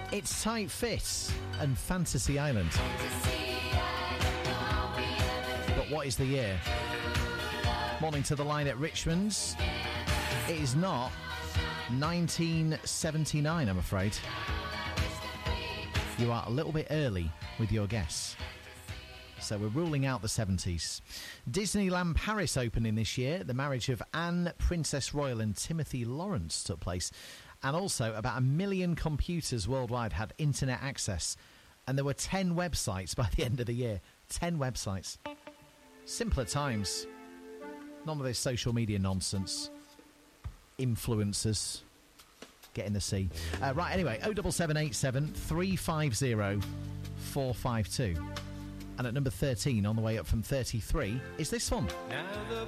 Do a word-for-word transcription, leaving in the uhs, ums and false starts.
It's Tight Fit and Fantasy Island. But what is the year? Morning to the line at Richmond's. It is not nineteen seventy-nine, I'm afraid. You are a little bit early with your guess. So we're ruling out the seventies. Disneyland Paris opening this year. The marriage of Anne, Princess Royal and Timothy Lawrence took place. And also about a million computers worldwide had internet access. And there were ten websites by the end of the year. ten websites. Simpler times. None of this social media nonsense. Influencers. Get in the sea. Uh, right, anyway, oh seven seven eight seven, three five zero, four five two. And at number thirteen, on the way up from thirty-three, is this one. Now the